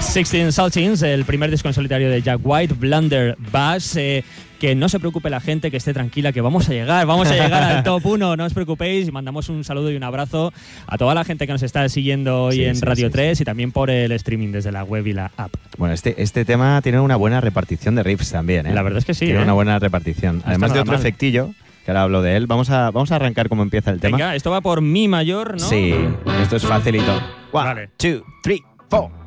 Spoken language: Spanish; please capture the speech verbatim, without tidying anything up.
sixteen Saltines, el primer disco en solitario de Jack White, Blunderbuss. Eh, que no se preocupe la gente, que esté tranquila, que vamos a llegar, vamos a llegar al top uno, no os preocupéis. Y mandamos un saludo y un abrazo a toda la gente que nos está siguiendo hoy sí, en sí, Radio sí, tres sí. y también por el streaming desde la web y la app. Bueno, este, este tema tiene una buena repartición de riffs también, ¿eh? La verdad es que sí. Tiene ¿eh? una buena repartición. No Además de otro mal. efectillo, que ahora hablo de él, vamos a, vamos a arrancar cómo empieza el tema. Venga, esto va por Mi mayor, ¿no? Sí, esto es facilito. One, vale. two, three, four.